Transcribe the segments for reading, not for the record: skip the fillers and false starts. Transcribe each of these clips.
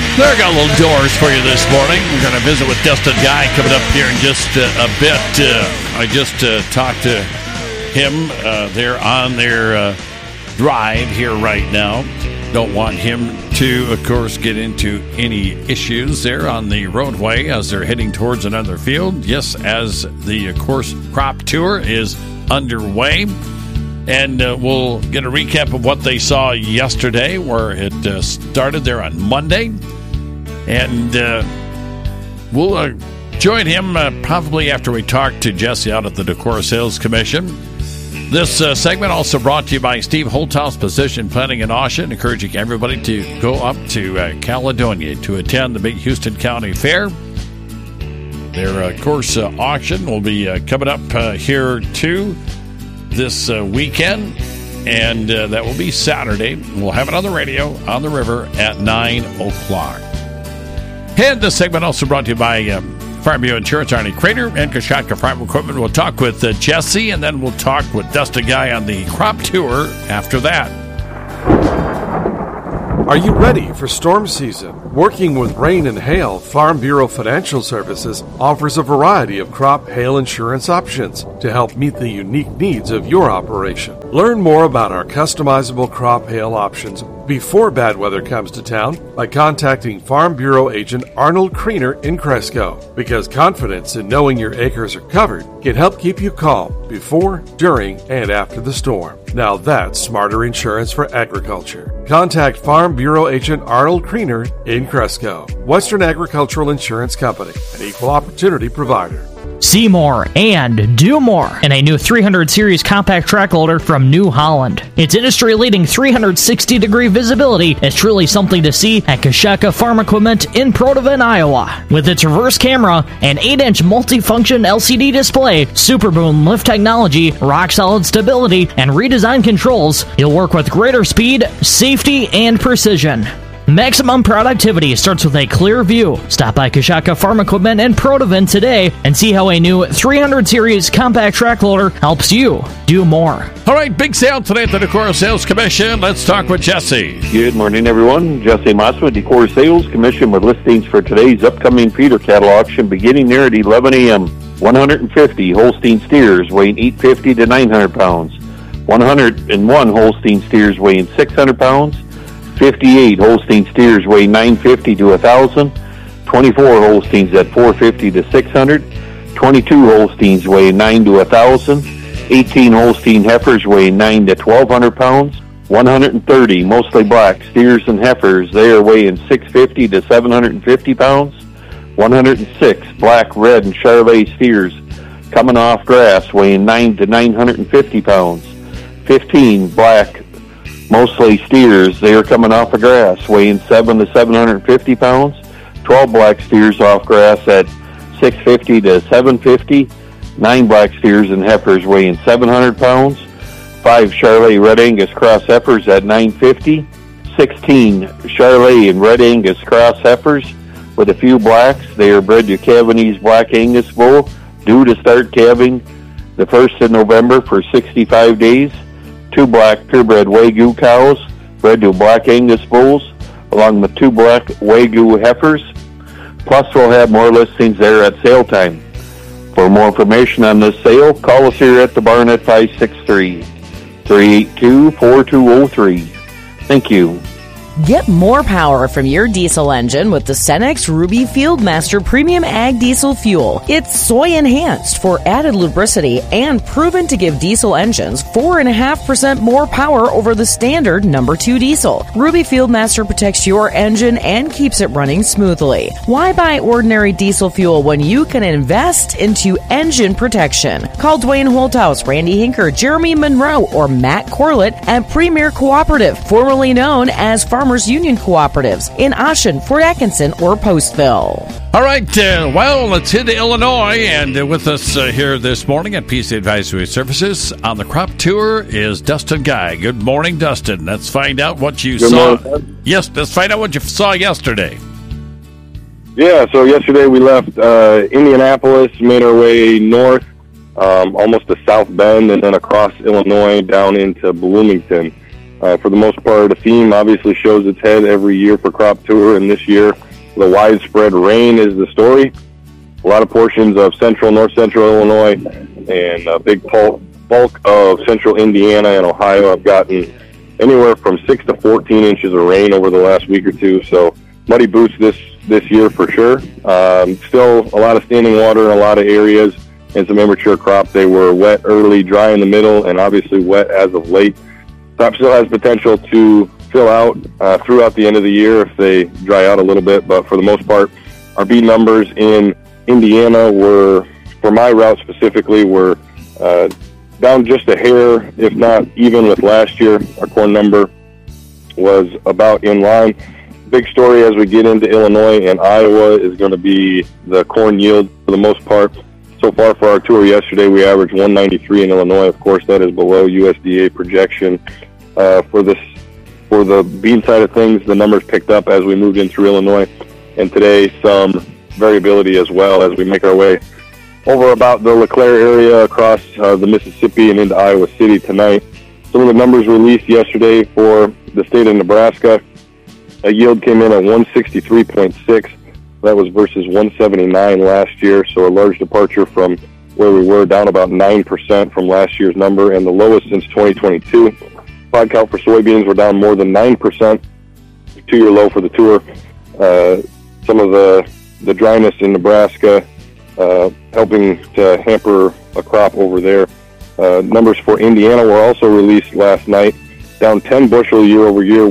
There, got little doors for you this morning. We're going to visit with Dustin Guy coming up here in just a bit. I just talked to him. They're on their drive here right now. Don't want him to, of course, get into any issues there on the roadway as they're heading towards another field. Yes, as the, of course, crop tour is underway. And we'll get a recap of what they saw yesterday, where it started there on Monday. And we'll join him probably after we talk to Jesse out at the Decorah Sales Commission. This segment also brought to you by Steve Holthouse Position Planning and Auction, encouraging everybody to go up to Caledonia to attend the big Houston County Fair. Their, of course, auction will be coming up here too this weekend, and that will be Saturday. We'll have it on the radio on the river at 9 o'clock. And this segment also brought to you by Farm Bureau Insurance, Arnie Crater, and Kashaka Farm Equipment. We'll talk with Jesse, and then we'll talk with Dustin Guy on the crop tour after that. Are you ready for storm season? Working with rain and hail, Farm Bureau Financial Services offers a variety of crop hail insurance options to help meet the unique needs of your operation. Learn more about our customizable crop hail options before bad weather comes to town by contacting Farm Bureau agent Arnold Kriener in Cresco, because confidence in knowing your acres are covered can help keep you calm before, during, and after the storm. Now that's smarter insurance for agriculture. Contact Farm Bureau agent Arnold Kriener in Cresco. Western Agricultural Insurance Company, an equal opportunity provider. See more and do more in a new 300 Series compact track loader from New Holland. Its industry-leading 360-degree visibility is truly something to see at Kashaka Farm Equipment in Protivin, Iowa. With its reverse camera and 8-inch multifunction LCD display, Super Boom lift technology, rock-solid stability, and redesigned controls, you'll work with greater speed, safety, and precision. Maximum productivity starts with a clear view. Stop by Kashaka Farm Equipment in Protivin today and see how a new 300 Series compact track loader helps you do more. All right, big sale today at the Decorah Sales Commission. Let's talk with Jesse. Good morning, everyone. Jesse Mossman, Decorah Sales Commission, with listings for today's upcoming feeder cattle auction beginning there at 11 a.m. 150 Holstein steers weighing 850 to 900 pounds. 101 Holstein steers weighing 600 pounds. 58 Holstein steers weigh 950 to 1,000, 24 Holsteins at 450 to 600, 22 Holsteins weigh 9 to 1,000, 18 Holstein heifers weigh 9 to 1,200 pounds, 130 mostly black steers and heifers, they are weighing 650 to 750 pounds, 106 black, red, and Charolais steers coming off grass weighing 9 to 950 pounds, 15 black mostly steers, they are coming off of grass, weighing 7 to 750 pounds. 12 black steers off grass at 650 to 750. 9 black steers and heifers weighing 700 pounds. 5 Charolais Red Angus cross heifers at 950. 16 Charolais and Red Angus cross heifers with a few blacks. They are bred to Cavanese Black Angus bull, due to start calving the 1st of November for 65 days. 2 black purebred Wagyu cows, bred to Black Angus bulls, along with 2 black Wagyu heifers. Plus, we'll have more listings there at sale time. For more information on this sale, call us here at the barn at 563-382-4203. Thank you. Get more power from your diesel engine with the Cenex Ruby Fieldmaster Premium Ag Diesel Fuel. It's soy-enhanced for added lubricity and proven to give diesel engines 4.5% more power over the standard number 2 diesel. Ruby Fieldmaster protects your engine and keeps it running smoothly. Why buy ordinary diesel fuel when you can invest into engine protection? Call Dwayne Holthouse, Randy Hinker, Jeremy Monroe, or Matt Corlett at Premier Cooperative, formerly known as Farmers Union Cooperatives in Ashen, Fort Atkinson, or Postville. All right, well, let's head to Illinois, and with us here this morning at PC Advisory Services on the crop tour is Dustin Guy. Good morning, Dustin. Let's find out what you saw. Morning. Yes, let's find out what you saw yesterday. Yeah, so yesterday we left Indianapolis, made our way north, almost to South Bend, and then across Illinois down into Bloomington. For the most part, a theme obviously shows its head every year for Crop Tour, and this year the widespread rain is the story. A lot of portions of north central Illinois and a big bulk of central Indiana and Ohio have gotten anywhere from 6 to 14 inches of rain over the last week or two. So muddy boots this year for sure. Still a lot of standing water in a lot of areas and some immature crop. They were wet early, dry in the middle, and obviously wet as of late. Crop still has potential to fill out throughout the end of the year if they dry out a little bit, but for the most part, our bean numbers in Indiana were, for my route specifically, were down just a hair, if not even with last year. Our corn number was about in line. Big story as we get into Illinois and Iowa is going to be the corn yield for the most part. So far for our tour yesterday, we averaged 193 in Illinois. Of course, that is below USDA projection. For the bean side of things, the numbers picked up as we moved in through Illinois. And today, some variability as well as we make our way over about the LeClaire area across the Mississippi and into Iowa City tonight. Some of the numbers released yesterday for the state of Nebraska. A yield came in at 163.6. That was versus 179 last year, so a large departure from where we were, down about 9% from last year's number, and the lowest since 2022. Pod count for soybeans were down more than 9%, two-year low for the tour. Some of the dryness in Nebraska helping to hamper a crop over there. Numbers for Indiana were also released last night, down 10 bushel year over year.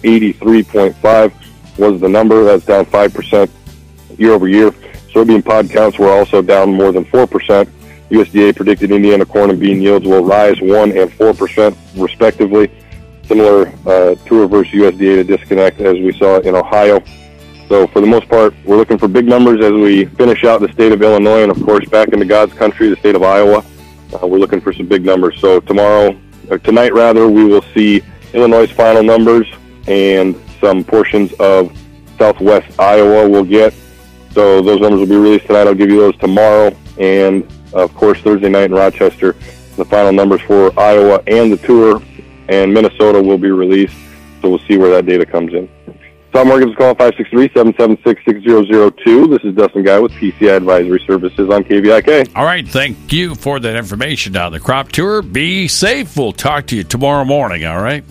183.5 was the number. That's down 5% year over year. Soybean pod counts were also down more than 4%. USDA predicted Indiana corn and bean yields will rise 1% and 4% respectively. Similar to reverse USDA to disconnect as we saw in Ohio. So for the most part, we're looking for big numbers as we finish out the state of Illinois and, of course, back into God's country, the state of Iowa. We're looking for some big numbers. So tonight, we will see Illinois' final numbers and some portions of southwest Iowa we'll get. So those numbers will be released tonight. I'll give you those tomorrow. And, of course, Thursday night in Rochester, the final numbers for Iowa and the tour and Minnesota will be released. So we'll see where that data comes in. Tom Morgan's call 563-776-6002. This is Dustin Guy with PCI Advisory Services on KVIK. All right, thank you for that information on the crop tour. Be safe. We'll talk to you tomorrow morning, all right?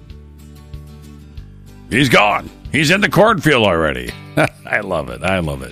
He's gone. He's in the cornfield already. I love it.